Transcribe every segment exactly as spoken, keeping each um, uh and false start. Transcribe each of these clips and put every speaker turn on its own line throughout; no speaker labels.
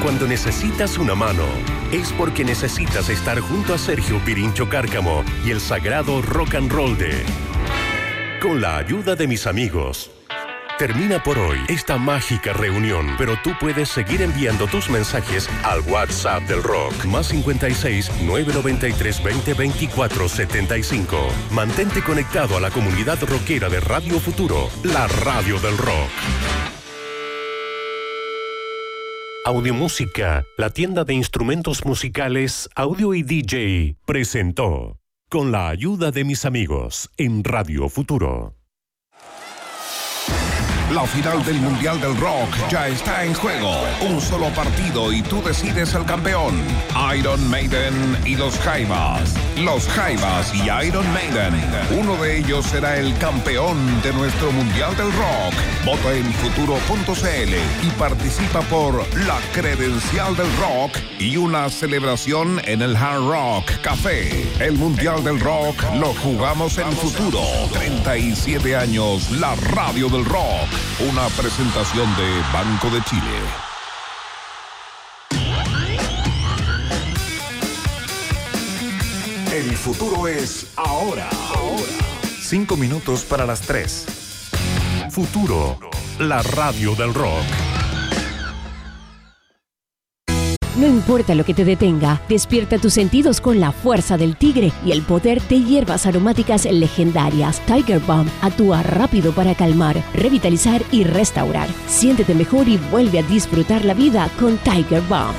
cuando necesitas una mano, es porque necesitas estar junto a Sergio Pirincho Cárcamo y el sagrado rock and roll de Con la ayuda de mis amigos. Termina por hoy esta mágica reunión, pero tú puedes seguir enviando tus mensajes al WhatsApp del rock, más cincuenta y seis, nueve noventa y tres, veinte, veinticuatro, setenta y cinco. Mantente conectado a la comunidad rockera de Radio Futuro, la radio del rock. Audiomúsica, la tienda de instrumentos musicales, audio y D J, presentó Con la ayuda de mis amigos en Radio Futuro.
La final del Mundial del Rock ya está en juego. Un solo partido y tú decides el campeón. Iron Maiden y los Jaivas. Los Jaivas y Iron Maiden. Uno de ellos será el campeón de nuestro Mundial del Rock. Vota en futuro punto c l y participa por la credencial del rock y una celebración en el Hard Rock Café. El Mundial del Rock lo jugamos en Futuro. treinta y siete años, la radio del rock. Una presentación de Banco de Chile. El futuro es ahora. Ahora.
Cinco minutos para las tres.
Futuro, la radio del rock.
No importa lo que te detenga, despierta tus sentidos con la fuerza del tigre y el poder de hierbas aromáticas legendarias. Tiger Balm actúa rápido para calmar, revitalizar y restaurar. Siéntete mejor y vuelve a disfrutar la vida con Tiger Balm.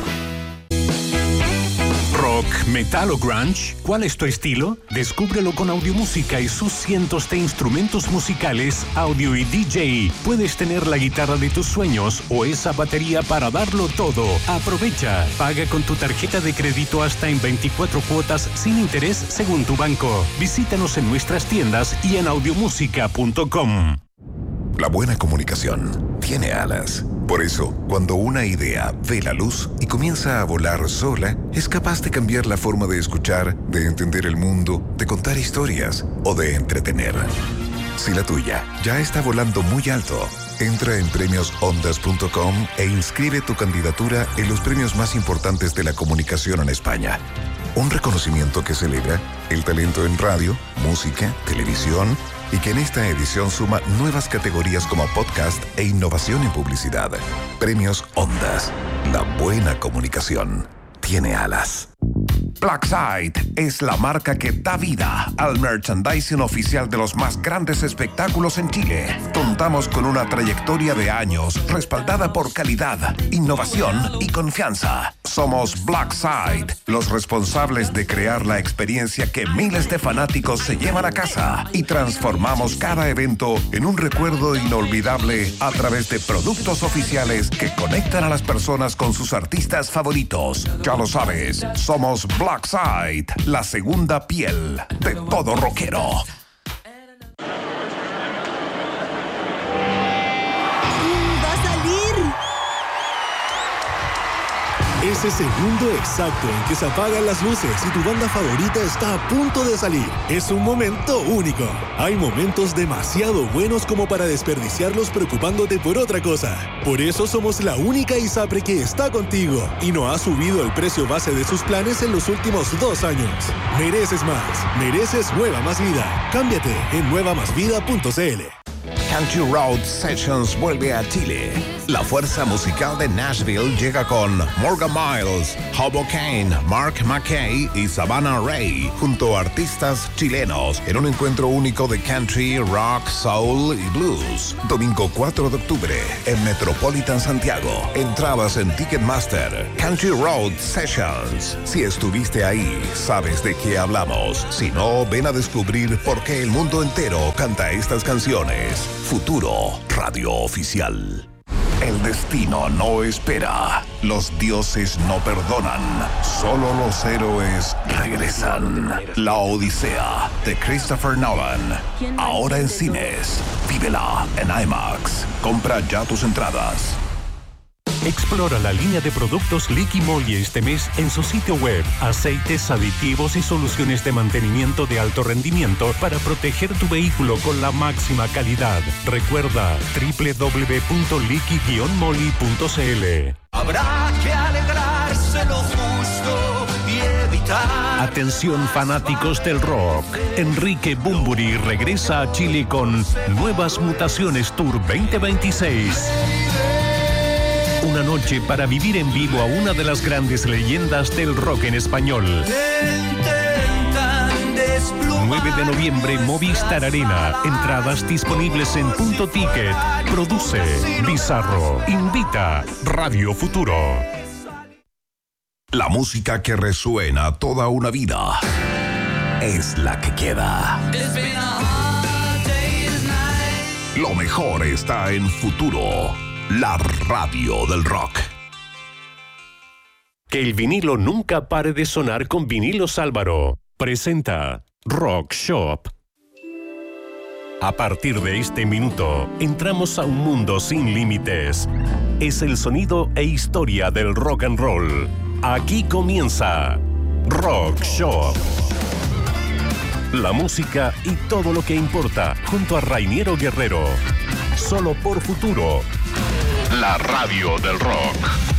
Rock, metal o grunge, ¿cuál es tu estilo? Descúbrelo con Audiomúsica y sus cientos de instrumentos musicales, audio y D J. Puedes tener la guitarra de tus sueños o esa batería para darlo todo. Aprovecha, paga con tu tarjeta de crédito hasta en veinticuatro cuotas sin interés según tu banco. Visítanos en nuestras tiendas y en audiomúsica punto com.
La buena comunicación tiene alas. Por eso, cuando una idea ve la luz y comienza a volar sola, es capaz de cambiar la forma de escuchar, de entender el mundo, de contar historias o de entretener. Si la tuya ya está volando muy alto, entra en premios ondas punto com e inscribe tu candidatura en los premios más importantes de la comunicación en España. Un reconocimiento que celebra el talento en radio, música, televisión y que en esta edición suma nuevas categorías como podcast e innovación en publicidad. Premios Ondas. La buena comunicación tiene alas. Blackside es la marca que da vida al merchandising oficial de los más grandes espectáculos en Chile. Contamos con una trayectoria de años respaldada por calidad, innovación y confianza. Somos Blackside, los responsables de crear la experiencia que miles de fanáticos se llevan a casa y transformamos cada evento en un recuerdo inolvidable a través de productos oficiales que conectan a las personas con sus artistas favoritos. Ya lo sabes, somos Blackside, la segunda piel de todo rockero.
Ese segundo exacto en que se apagan las luces y tu banda favorita está a punto de salir. Es un momento único. Hay momentos demasiado buenos como para desperdiciarlos preocupándote por otra cosa. Por eso somos la única ISAPRE que está contigo y no ha subido el precio base de sus planes en los últimos dos años. Mereces más. Mereces Nueva Más Vida. Cámbiate en nueva más vida punto c l.
Country Road Sessions vuelve a Chile. La fuerza musical de Nashville llega con Morgan Miles, Hobo Kane, Mark McKay y Savannah Ray, junto a artistas chilenos, en un encuentro único de country, rock, soul y blues. Domingo cuatro de octubre, en Metropolitan Santiago. Entradas en Ticketmaster. Country Road Sessions. Si estuviste ahí, sabes de qué hablamos. Si no, ven a descubrir por qué el mundo entero canta estas canciones. Futuro, radio oficial. El destino no espera. Los dioses no perdonan. Solo los héroes regresan. La Odisea de Christopher Nolan. Ahora en cines. Vívela en IMAX. Compra ya tus entradas.
Explora la línea de productos Liqui Moly este mes en su sitio web. Aceites, aditivos y soluciones de mantenimiento de alto rendimiento para proteger tu vehículo con la máxima calidad. Recuerda doble u doble u doble u punto liqui guion moly punto c l.
Habrá que alegrarse lo justo y evitar.
Atención fanáticos del rock. Enrique Bunbury regresa a Chile con Nuevas Mutaciones Tour veinte veintiséis. Una noche para vivir en vivo a una de las grandes leyendas del rock en español. nueve de noviembre, Movistar Arena. Entradas disponibles en Punto Ticket. Produce Bizarro. Invita Radio Futuro.
La música que resuena toda una vida es la que queda. Lo mejor está en Futuro, la radio del rock.
Que el vinilo nunca pare de sonar con Vinilos Álvaro. Presenta Rock Shop. A partir de este minuto, entramos a un mundo sin límites. Es el sonido e historia del rock and roll. Aquí comienza Rock Shop. La música y todo lo que importa, junto a Rainiero Guerrero. Solo por Futuro, la radio del rock.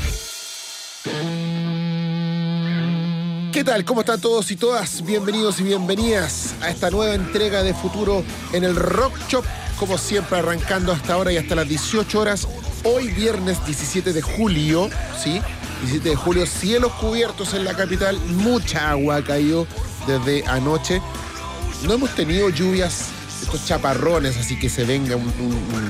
¿Qué tal? ¿Cómo están todos y todas? Bienvenidos y bienvenidas a esta nueva entrega de Futuro en el Rock Shop. Como siempre, arrancando hasta ahora y hasta las dieciocho horas. Hoy viernes diecisiete de julio, ¿sí? diecisiete de julio, cielos cubiertos en la capital. Mucha agua ha caído desde anoche. No hemos tenido lluvias, estos chaparrones, así que se venga un, un, un,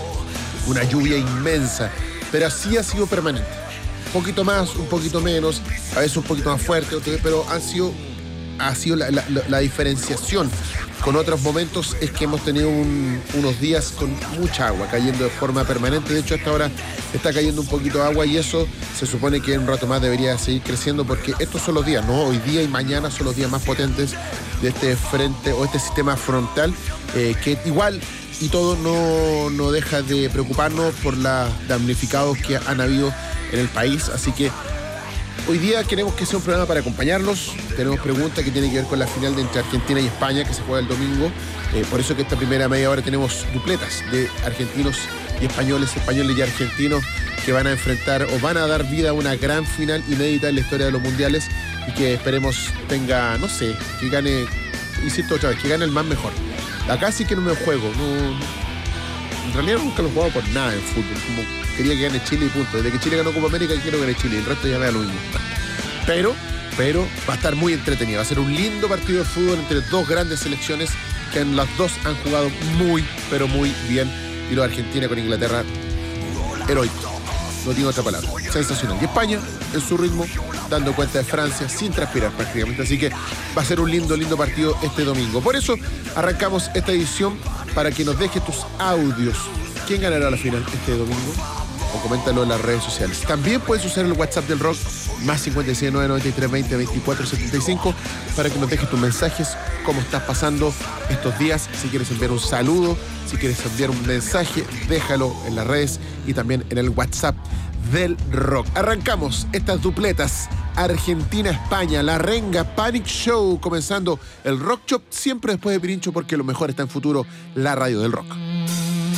una lluvia inmensa. Pero así ha sido permanente. Un poquito más, un poquito menos, a veces un poquito más fuerte, pero han sido, ha sido la, la, la diferenciación con otros momentos es que hemos tenido un, unos días con mucha agua cayendo de forma permanente. De hecho, hasta ahora está cayendo un poquito de agua y eso se supone que en un rato más debería seguir creciendo porque estos son los días, ¿no? Hoy día y mañana son los días más potentes de este frente o este sistema frontal eh, que igual y todo no, no deja de preocuparnos por los damnificados que han habido en el país, así que hoy día queremos que sea un programa para acompañarlos. Tenemos preguntas que tienen que ver con la final de entre Argentina y España que se juega el domingo, eh, por eso que esta primera media hora tenemos dupletas de argentinos y españoles, españoles y argentinos que van a enfrentar o van a dar vida a una gran final inédita en la historia de los mundiales y que esperemos tenga, no sé, que gane, insisto otra vez, que gane el más mejor. Acá sí que no me juego, no... En realidad nunca lo he jugado por nada en fútbol. Como quería que gane Chile y punto. Desde que Chile ganó Copa América quiero que gane Chile. El resto ya me da lo mismo. Pero, pero va a estar muy entretenido. Va a ser un lindo partido de fútbol entre dos grandes selecciones que en las dos han jugado muy, pero muy bien. Y los Argentina con Inglaterra, heroico. No tengo otra palabra. Sensacional. Y España, en su ritmo, dando cuenta de Francia sin transpirar prácticamente. Así que va a ser un lindo, lindo partido este domingo. Por eso arrancamos esta edición para que nos dejes tus audios. ¿Quién ganará la final este domingo? O coméntalo en las redes sociales. También puedes usar el WhatsApp del Rock, más cincuenta y seis, nueve noventa y tres, veinte, veinticuatro, setenta y cinco, para que nos dejes tus mensajes, cómo estás pasando estos días. Si quieres enviar un saludo, si quieres enviar un mensaje, déjalo en las redes y también en el WhatsApp del Rock. Arrancamos estas dupletas. Argentina-España, la Renga Panic Show, comenzando el Rock Shop, siempre después de Pirincho, porque lo mejor está en Futuro, la radio del rock.